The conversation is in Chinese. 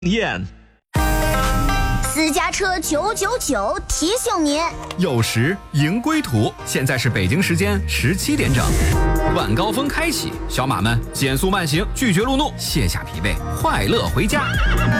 验。 私家车999提醒您， 有时迎归途，现在是北京时间17点整，晚高峰开启，小马们减速慢行，拒绝路怒，卸下疲惫，快乐回家。